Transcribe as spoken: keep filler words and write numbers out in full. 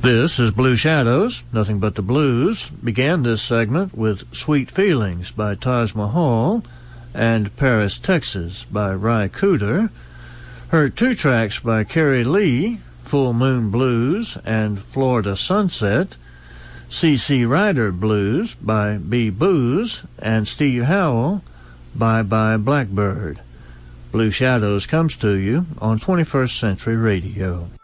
This is Blue Shadows, Nothing But the Blues. Began this segment with Sweet Feelings by Taj Mahal and Paris, Texas by Ry Cooder. Heard two tracks by Carrie Lee, Full Moon Blues and Florida Sunset, C C Rider Blues by B. Booze, and Steve Howell, Bye Bye Blackbird. Blue Shadows comes to you on twenty-first Century Radio.